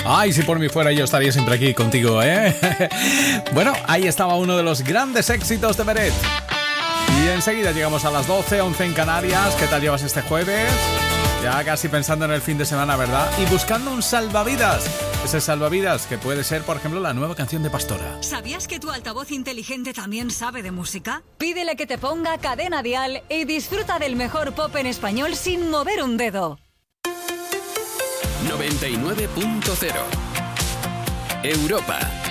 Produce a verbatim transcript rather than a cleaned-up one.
Ay, si por mí fuera yo estaría siempre aquí contigo, ¿eh? Bueno, ahí estaba uno de los grandes éxitos de Beret. Y enseguida llegamos a las doce, once en Canarias. ¿Qué tal llevas este jueves? Ya casi pensando en el fin de semana, ¿verdad? Y buscando un salvavidas. Ese salvavidas que puede ser, por ejemplo, la nueva canción de Pastora. ¿Sabías que tu altavoz inteligente también sabe de música? Pídele que te ponga Cadena Dial y disfruta del mejor pop en español sin mover un dedo. noventa y nueve punto cero Europa.